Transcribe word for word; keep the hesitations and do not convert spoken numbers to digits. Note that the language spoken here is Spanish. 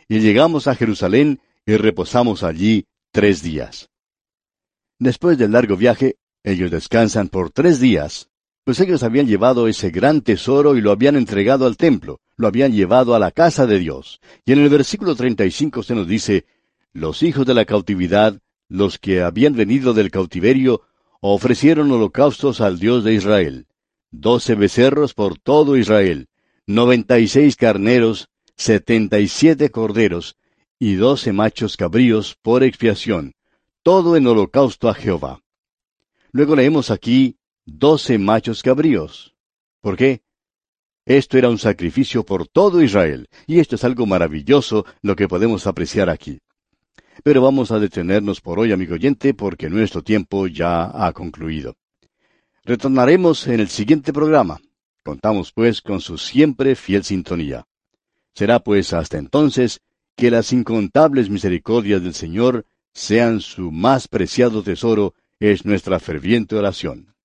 y llegamos a Jerusalén y reposamos allí tres días. Después del largo viaje, ellos descansan por tres días, pues ellos habían llevado ese gran tesoro y lo habían entregado al templo, lo habían llevado a la casa de Dios. Y en el versículo treinta y cinco se nos dice, los hijos de la cautividad, los que habían venido del cautiverio, ofrecieron holocaustos al Dios de Israel. Doce becerros por todo Israel, noventa y seis carneros, setenta y siete corderos, y doce machos cabríos por expiación, todo en holocausto a Jehová. Luego leemos aquí, doce machos cabríos. ¿Por qué? Esto era un sacrificio por todo Israel, y esto es algo maravilloso lo que podemos apreciar aquí. Pero vamos a detenernos por hoy, amigo oyente, porque nuestro tiempo ya ha concluido. Retornaremos en el siguiente programa. Contamos, pues, con su siempre fiel sintonía. Será, pues, hasta entonces, que las incontables misericordias del Señor sean su más preciado tesoro, es nuestra ferviente oración.